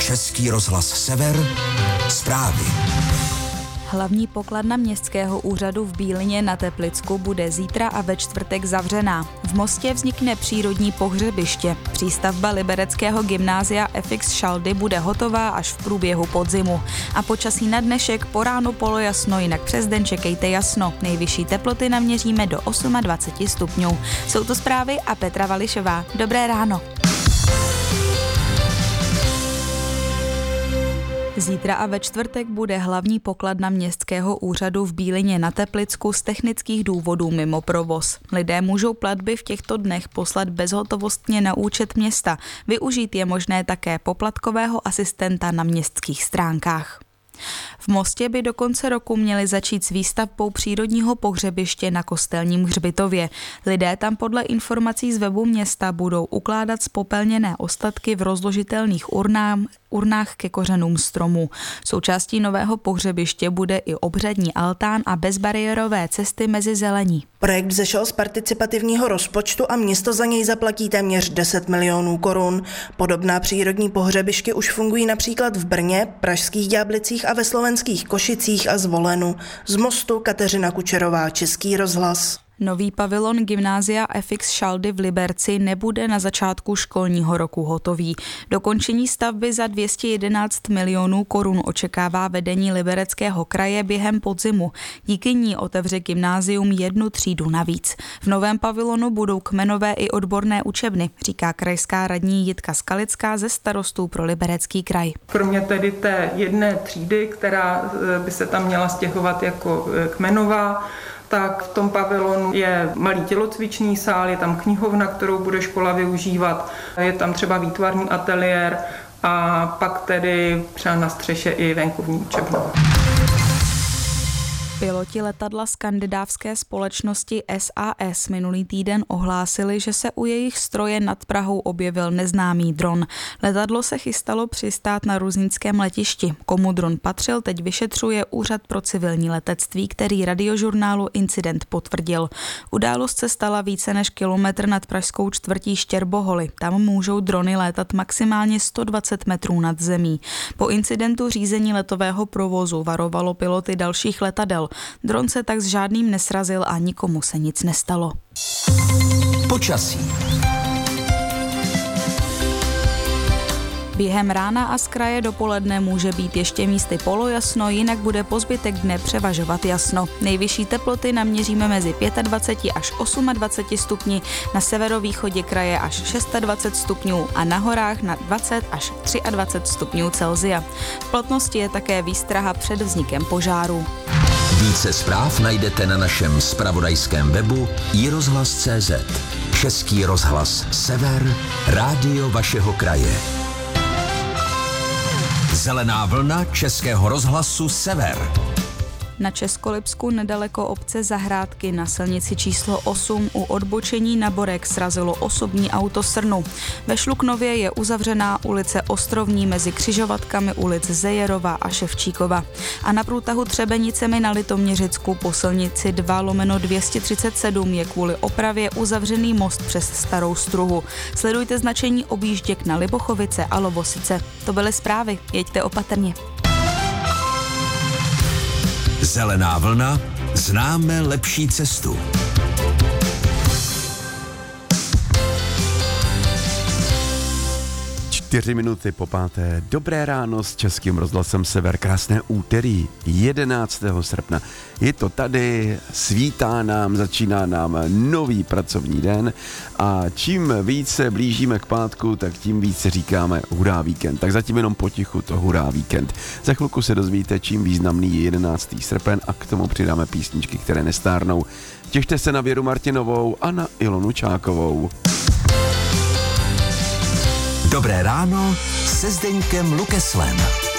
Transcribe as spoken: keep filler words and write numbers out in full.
Český rozhlas Sever, zprávy. Hlavní pokladna Městského úřadu v Bílině na Teplicku bude zítra a ve čtvrtek zavřená. V Mostě vznikne přírodní pohřebiště. Přístavba libereckého gymnázia F X Šaldy bude hotová až v průběhu podzimu. A počasí na dnešek po ránu polojasno, jinak přes den čekejte jasno. Nejvyšší teploty naměříme do dvacet osm stupňů. Jsou to zprávy a Petra Vališová. Dobré ráno. Zítra a ve čtvrtek bude hlavní pokladna Městského úřadu v Bílině na Teplicku z technických důvodů mimo provoz. Lidé můžou platby v těchto dnech poslat bezhotovostně na účet města. Využít je možné také poplatkového asistenta na městských stránkách. V Mostě by do konce roku měli začít s výstavbou přírodního pohřebiště na Kostelním hřbitově. Lidé tam podle informací z webu města budou ukládat spopelněné ostatky v rozložitelných urnách, urnách ke kořenům stromů. Součástí nového pohřebiště bude i obřadní altán a bezbariérové cesty mezi zelení. Projekt vzešel z participativního rozpočtu a město za něj zaplatí téměř deset milionů korun. Podobná přírodní pohřebiště už fungují například v Brně, Pražských Ďáblicích a ve slovenských Košicích a Zvolenu. Z Mostu Kateřina Kučerová, Český rozhlas. Nový pavilon gymnázia F X Šaldy v Liberci nebude na začátku školního roku hotový. Dokončení stavby za dvě stě jedenáct milionů korun očekává vedení Libereckého kraje během podzimu. Díky ní otevře gymnázium jednu třídu navíc. V novém pavilonu budou kmenové i odborné učebny, říká krajská radní Jitka Skalická ze Starostů pro Liberecký kraj. Kromě tedy té jedné třídy, která by se tam měla stěhovat jako kmenová, tak v tom pavilonu je malý tělocvičný sál, je tam knihovna, kterou bude škola využívat, je tam třeba výtvarný ateliér a pak tedy třeba na střeše i venkovní učebna. Piloti letadla skandinávské společnosti S A S minulý týden ohlásili, že se u jejich stroje nad Prahou objevil neznámý dron. Letadlo se chystalo přistát na ruzínském letišti. Komu dron patřil, teď vyšetřuje Úřad pro civilní letectví, který Radiožurnálu incident potvrdil. Událost se stala více než kilometr nad pražskou čtvrtí Štěrboholy. Tam můžou drony létat maximálně sto dvacet metrů nad zemí. Po incidentu řízení letového provozu varovalo piloty dalších letadel. Dron se tak s žádným nesrazil a nikomu se nic nestalo. Počasí. Během rána a z kraje dopoledne může být ještě místy polojasno, jinak bude po zbytek dne převažovat jasno. Nejvyšší teploty naměříme mezi dvacet pět až dvacet osm stupni, na severovýchodě kraje až dvacet šest stupňů a na horách na dvacet až dvacet tři stupňů Celsia. V platnosti je také výstraha před vznikem požáru. Více zpráv najdete na našem zpravodajském webu i rozhlas tečka cé zet. Český rozhlas Sever, rádio vašeho kraje. Zelená vlna Českého rozhlasu Sever. Na Českolipsku nedaleko obce Zahrádky na silnici číslo osm u odbočení na Borek srazilo osobní auto srnu. Ve Šluknově je uzavřená ulice Ostrovní mezi křižovatkami ulic Zejerova a Ševčíkova. A na průtahu Třebenicemi na Litoměřicku po silnici dva lomeno dvě stě třicet sedm je kvůli opravě uzavřený most přes Starou Struhu. Sledujte značení objížděk na Libochovice a Lovosice. To byly zprávy, jeďte opatrně. Zelená vlna, známe lepší cestu. Čtyři minuty po páté. Dobré ráno s Českým rozhlasem Sever. Krásné úterý, jedenáctého srpna. Je to tady, svítá nám, začíná nám nový pracovní den a čím více blížíme k pátku, tak tím více říkáme hurá víkend. Tak zatím jenom potichu to hurá víkend. Za chvilku se dozvíte, čím významný je jedenáctý srpen a k tomu přidáme písničky, které nestárnou. Těšte se na Věru Martinovou a na Ilonu Čákovou. Dobré ráno se Zdeňkem Lukeslem.